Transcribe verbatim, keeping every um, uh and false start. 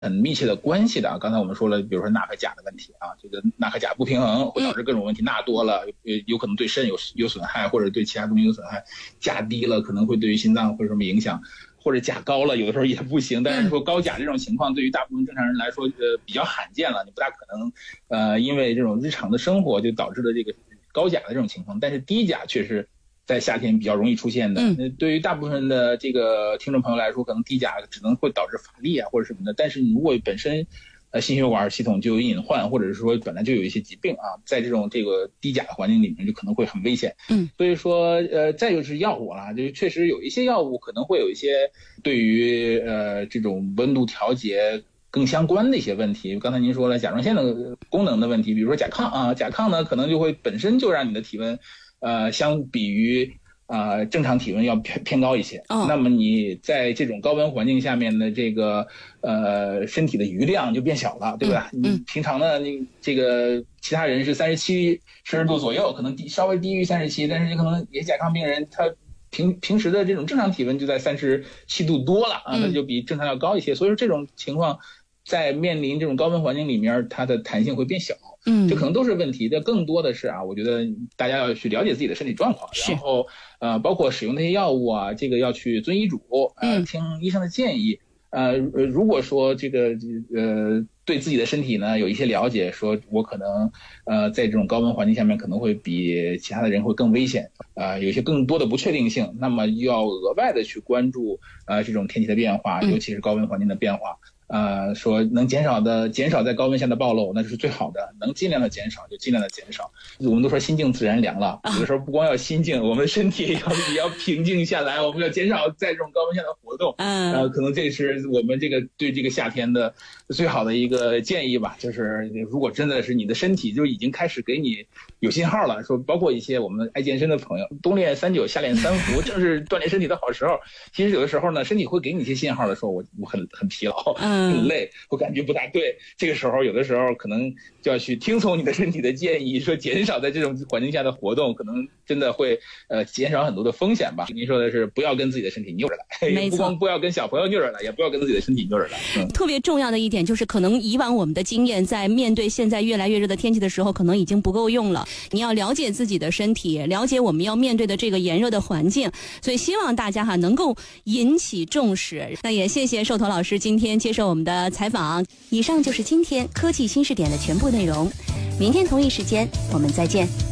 很密切的关系的啊。刚才我们说了，比如说钠和钾的问题啊，这个钠和钾不平衡会导致各种问题，钠多了有有可能对肾有有损害，或者对其他东西有损害；钾低了可能会对于心脏会有什么影响，或者钾高了有的时候也不行。但是说高钾这种情况对于大部分正常人来说，呃，比较罕见了，你不大可能，呃，因为这种日常的生活就导致的这个高钾的这种情况。但是低钾确实在夏天比较容易出现的。嗯，对于大部分的这个听众朋友来说，可能低钾只能会导致乏力啊或者什么的。但是你如果本身呃心血管系统就有隐患，或者是说本来就有一些疾病啊，在这种这个低钾的环境里面就可能会很危险。嗯，所以说呃再就是药物啦，就是确实有一些药物可能会有一些对于呃这种温度调节更相关的一些问题。刚才您说了甲状腺的功能的问题，比如说甲亢啊，甲亢呢可能就会本身就让你的体温呃，相比于呃正常体温要偏偏高一些。哦，那么你在这种高温环境下面的这个呃身体的余量就变小了，对吧？嗯，你平常呢，你这个其他人是三十七摄氏度左右，可能低稍微低于三十七，但是可能也甲亢病人他平平时的这种正常体温就在三十七度多了啊，那就比正常要高一些。所以说这种情况在面临这种高温环境里面，它的弹性会变小。嗯，这可能都是问题。这更多的是啊，我觉得大家要去了解自己的身体状况，然后呃，包括使用那些药物啊，这个要去遵医嘱，呃，听医生的建议。呃，如果说这个呃对自己的身体呢有一些了解，说我可能呃在这种高温环境下面可能会比其他的人会更危险，啊、呃，有一些更多的不确定性，那么要额外的去关注呃这种天气的变化，尤其是高温环境的变化。呃，说能减少的减少在高温下的暴露，那就是最好的，能尽量的减少就尽量的减少。我们都说心静自然凉了，有的时候不光要心静，我们身体也要也要平静下来，我们要减少在这种高温下的活动。嗯，呃，可能这是我们这个对这个夏天的最好的一个建议吧。就是如果真的是你的身体就已经开始给你有信号了，说包括一些我们爱健身的朋友，冬练三九，夏练三伏，正是锻炼身体的好时候。其实有的时候呢，身体会给你一些信号的时候，我我很很疲劳。嗯。很累，我感觉不大对。这个时候，有的时候可能就要去听从你的身体的建议，说减少在这种环境下的活动，可能真的会呃减少很多的风险吧。您说的是不要跟自己的身体拗着来，不光不要跟小朋友拗着来，也不要跟自己的身体拗着来。嗯， 特别重要的一点就是，可能以往我们的经验在面对现在越来越热的天气的时候，可能已经不够用了。你要了解自己的身体，了解我们要面对的这个炎热的环境，所以希望大家哈能够引起重视。那也谢谢寿头老师今天接受我们的采访。以上就是今天科技新视点的全部内容，明天同一时间我们再见。